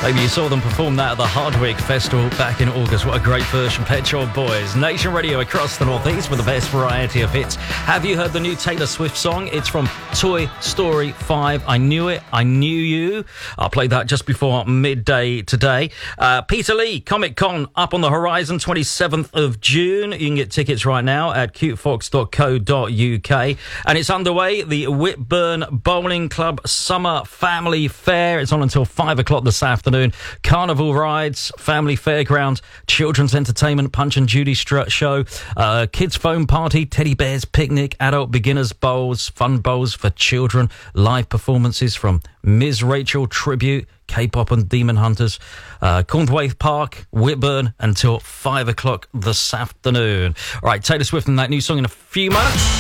Maybe you saw them perform that at the Hardwick Festival back in August. What a great version. Pet Shop Boys. Nation Radio across the Northeast with the best variety of hits. Have you heard the new Taylor Swift song? It's from Toy Story 5. I Knew It, I Knew You. I'll play that just before midday today. Peter Lee, Comic Con up on the horizon, 27th of June. You can get tickets right now at cutefox.co.uk. And it's underway, the Whitburn Bowling Club Summer Family Fair. It's on until 5 o'clock this afternoon. Carnival rides, family fairground, children's entertainment, Punch and Judy show, kids foam party, teddy bears picnic, adult beginners bowls, fun bowls for children, live performances from Ms. Rachel Tribute, K-pop and Demon Hunters, Cornthwaite Park, Whitburn, until 5 o'clock this afternoon. All right, Taylor Swift and that new song in a few moments.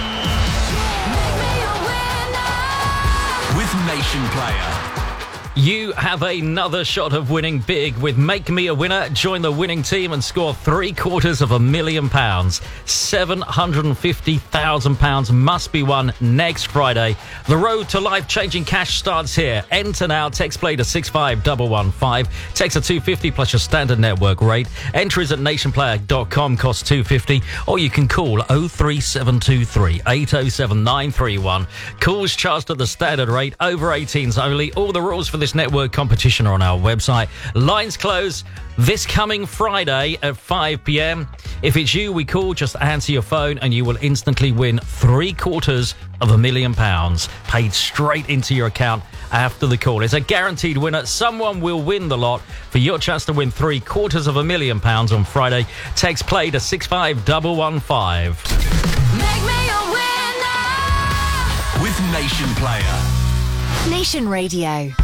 With Nation Player. You have another shot of winning big with Make Me a Winner. Join the winning team and score £750,000. £750,000 must be won next Friday. The road to life-changing cash starts here. Enter now. Text play to 65115. Text a $250 plus your standard network rate. Enter is at nationplayer.com. Costs $250. Or you can call 03723 807 931. Calls charged at the standard rate. Over 18s only. All the rules for this network competition are on our website. Lines close this coming Friday at 5 p.m. If it's you we call, just answer your phone and you will instantly win £750,000 paid straight into your account after the call. It's a guaranteed winner. Someone will win the lot. For your chance to win £750,000 on Friday, text play to 65115. Make me a winner with Nation Player. Nation Radio.